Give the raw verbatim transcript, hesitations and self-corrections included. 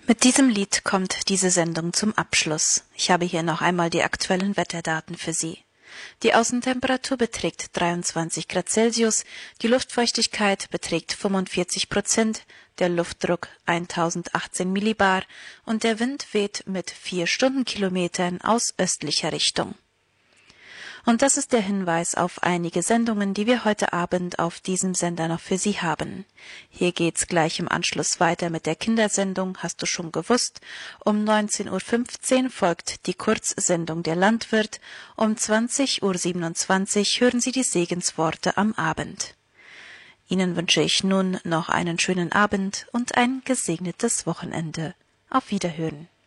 Mit diesem Lied kommt diese Sendung zum Abschluss. Ich habe hier noch einmal die aktuellen Wetterdaten für Sie. Die Außentemperatur beträgt dreiundzwanzig Grad Celsius, die Luftfeuchtigkeit beträgt fünfundvierzig Prozent, der Luftdruck eintausendachtzehn Millibar und der Wind weht mit vier Stundenkilometern aus östlicher Richtung. Und das ist der Hinweis auf einige Sendungen, die wir heute Abend auf diesem Sender noch für Sie haben. Hier geht's gleich im Anschluss weiter mit der Kindersendung, hast du schon gewusst. Um neunzehn Uhr fünfzehn folgt die Kurzsendung Der Landwirt. Um zwanzig Uhr siebenundzwanzig hören Sie die Segensworte am Abend. Ihnen wünsche ich nun noch einen schönen Abend und ein gesegnetes Wochenende. Auf Wiederhören.